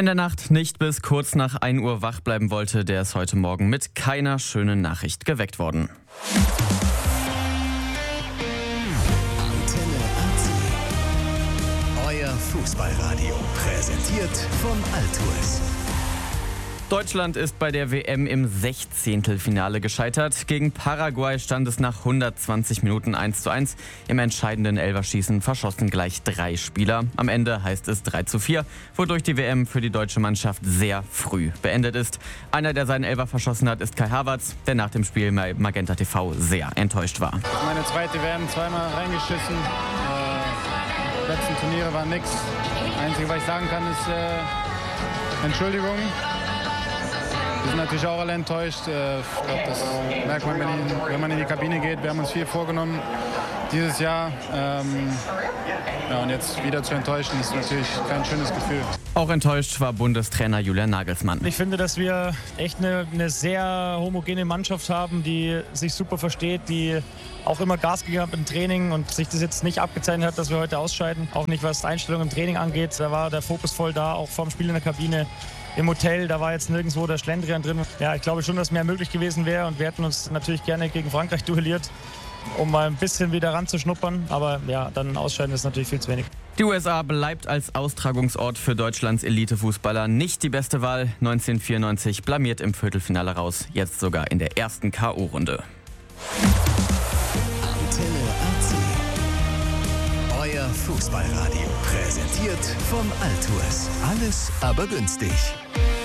Wer in der Nacht nicht bis kurz nach 1 Uhr wach bleiben wollte, der ist heute Morgen mit keiner schönen Nachricht geweckt worden. Antenne AC. Euer Fußballradio. Präsentiert von Altours. Deutschland ist bei der WM im 16. Finale gescheitert. Gegen Paraguay stand es nach 120 Minuten 1:1. Im entscheidenden Elferschießen verschossen gleich 3 Spieler. Am Ende heißt es 3:4, wodurch die WM für die deutsche Mannschaft sehr früh beendet ist. Einer, der seinen Elfer verschossen hat, ist Kai Havertz, der nach dem Spiel bei Magenta TV sehr enttäuscht war. Meine zweite WM, zweimal reingeschissen. Die letzten Turniere waren nix. Das Einzige, was ich sagen kann, ist Entschuldigung. Wir sind natürlich auch alle enttäuscht. Ich glaube, das merkt man, wenn man in die Kabine geht. Wir haben uns viel vorgenommen dieses Jahr. Und jetzt wieder zu enttäuschen, ist natürlich kein schönes Gefühl. Auch enttäuscht war Bundestrainer Julian Nagelsmann. Ich finde, dass wir echt eine sehr homogene Mannschaft haben, die sich super versteht, die auch immer Gas gegeben hat im Training und sich das jetzt nicht abgezeichnet hat, dass wir heute ausscheiden. Auch nicht, was Einstellung im Training angeht. Da war der Fokus voll da, auch vorm Spiel in der Kabine. Im Hotel, da war jetzt nirgendwo der Schlendrian drin. Ja, ich glaube schon, dass mehr möglich gewesen wäre und wir hätten uns natürlich gerne gegen Frankreich duelliert, um mal ein bisschen wieder ranzuschnuppern. Aber ja, dann ausscheiden ist natürlich viel zu wenig. Die USA bleibt als Austragungsort für Deutschlands Elitefußballer nicht die beste Wahl. 1994 blamiert im Viertelfinale raus, jetzt sogar in der ersten K.O.-Runde. Antenne AC. Euer Fußballradio. Präsentiert von Altours. Alles aber günstig.